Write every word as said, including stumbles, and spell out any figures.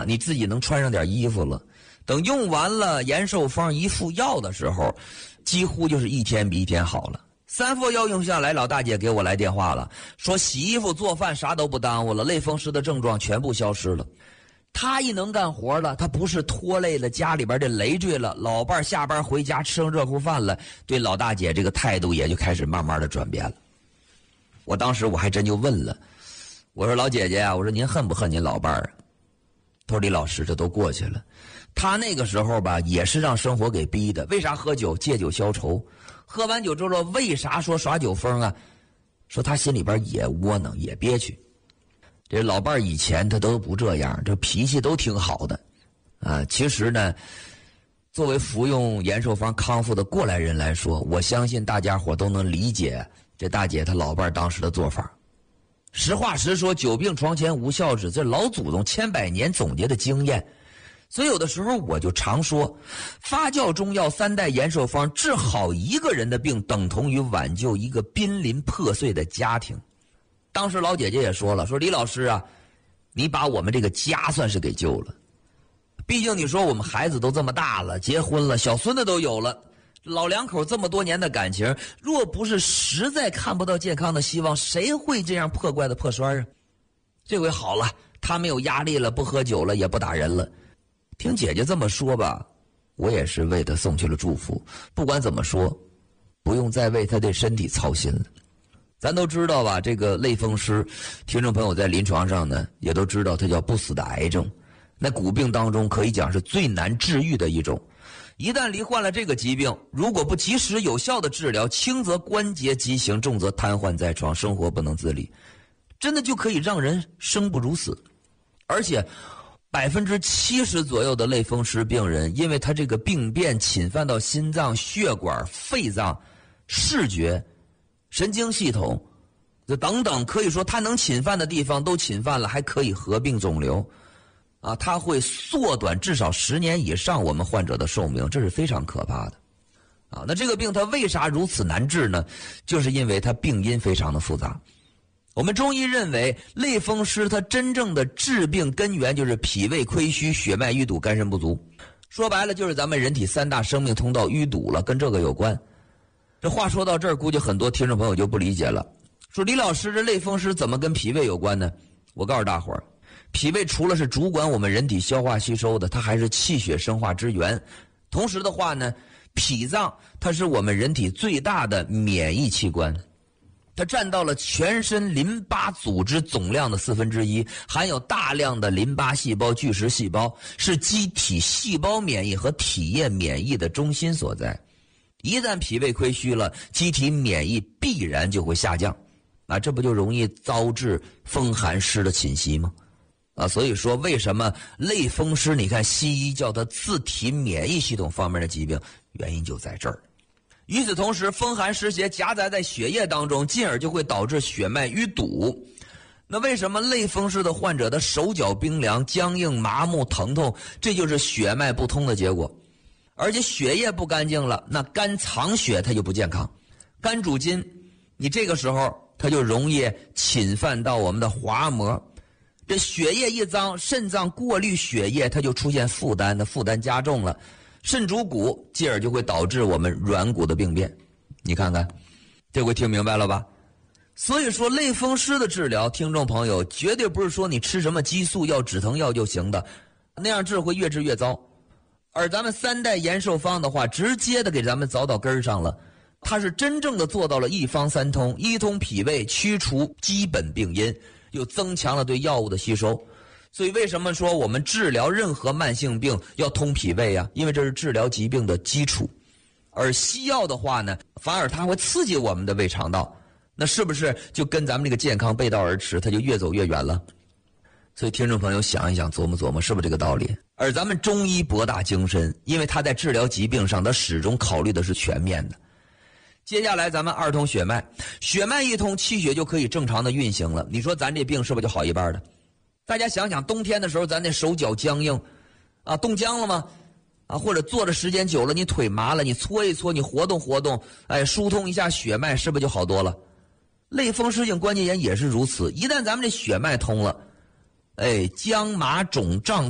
啊，你自己能穿上点衣服了。等用完了延寿方一副药的时候，几乎就是一天比一天好了。三副药用下来，老大姐给我来电话了，说洗衣服做饭啥都不耽误了，类风湿的症状全部消失了。他一能干活了，他不是拖累了家里边的累赘了，老伴下班回家吃上热乎饭了，对老大姐这个态度也就开始慢慢的转变了。我当时我还真就问了，我说老姐姐啊，我说您恨不恨您老伴儿？他说李老师，这都过去了。他那个时候吧，也是让生活给逼的。为啥喝酒？借酒消愁。喝完酒之后，为啥说耍酒疯啊？说他心里边也窝囊，也憋屈。这老伴儿以前他都不这样，这脾气都挺好的啊。其实呢，作为服用延寿方康复的过来人来说，我相信大家伙都能理解这大姐她老伴儿当时的做法。实话实说，久病床前无孝子，这老祖宗千百年总结的经验。所以有的时候我就常说，发酵中药三代延寿方治好一个人的病，等同于挽救一个濒临破碎的家庭。当时老姐姐也说了，说李老师啊，你把我们这个家算是给救了。毕竟你说我们孩子都这么大了，结婚了，小孙子都有了，老两口这么多年的感情，若不是实在看不到健康的希望，谁会这样破罐子破摔啊？这回好了，他没有压力了，不喝酒了，也不打人了。听姐姐这么说吧，我也是为他送去了祝福。不管怎么说，不用再为他的身体操心了。咱都知道吧，这个类风湿，听众朋友在临床上呢，也都知道它叫不死的癌症。那骨病当中可以讲是最难治愈的一种。一旦罹患了这个疾病，如果不及时有效的治疗，轻则关节畸形，重则瘫痪在床，生活不能自理，真的就可以让人生不如死。而且百分之七十左右的类风湿病人，因为他这个病变侵犯到心脏、血管、肺脏、视觉、神经系统，这等等，可以说他能侵犯的地方都侵犯了，还可以合并肿瘤，啊，它会缩短至少十年以上我们患者的寿命，这是非常可怕的，啊，那这个病它为啥如此难治呢？就是因为它病因非常的复杂。我们中医认为，类风湿它真正的治病根源就是脾胃亏虚、血脉淤堵、肝肾不足。说白了，就是咱们人体三大生命通道淤堵了，跟这个有关。这话说到这儿，估计很多听众朋友就不理解了，说李老师，这类风湿怎么跟脾胃有关呢？我告诉大伙儿，脾胃除了是主管我们人体消化吸收的，它还是气血生化之源。同时的话呢，脾脏它是我们人体最大的免疫器官。它占到了全身淋巴组织总量的四分之一，含有大量的淋巴细胞、巨噬细胞，是机体细胞免疫和体液免疫的中心所在。一旦脾胃亏虚了，机体免疫必然就会下降，啊，这不就容易遭致风寒湿的侵袭吗？啊，所以说为什么类风湿，你看西医叫它自体免疫系统方面的疾病，原因就在这儿。与此同时，风寒湿邪夹杂在血液当中，进而就会导致血脉淤堵。那为什么类风湿的患者的手脚冰凉、僵硬、麻木、疼痛？这就是血脉不通的结果。而且血液不干净了，那肝藏血它就不健康。肝主筋，你这个时候它就容易侵犯到我们的滑膜。这血液一脏，肾脏过滤血液，它就出现负担，那负担加重了。肾主骨，进而就会导致我们软骨的病变。你看看，这回听明白了吧？所以说类风湿的治疗，听众朋友，绝对不是说你吃什么激素药、止疼药就行的，那样治会越治越糟。而咱们三代延寿方的话，直接的给咱们凿到根上了，它是真正的做到了一方三通，一通脾胃，驱除基本病因，又增强了对药物的吸收。所以为什么说我们治疗任何慢性病要通脾胃啊？因为这是治疗疾病的基础。而西药的话呢，反而它会刺激我们的胃肠道，那是不是就跟咱们这个健康背道而驰，它就越走越远了？所以听众朋友想一想，琢磨琢磨，是不是这个道理？而咱们中医博大精深，因为它在治疗疾病上，它始终考虑的是全面的。接下来咱们二通血脉，血脉一通，气血就可以正常的运行了。你说咱这病是不是就好一半的？大家想想，冬天的时候咱那手脚僵硬啊，冻僵了吗？啊，或者坐着时间久了你腿麻了，你搓一搓，你活动活动，哎，疏通一下血脉，是不是就好多了？类风湿性关节炎也是如此，一旦咱们这血脉通了，哎，僵麻肿胀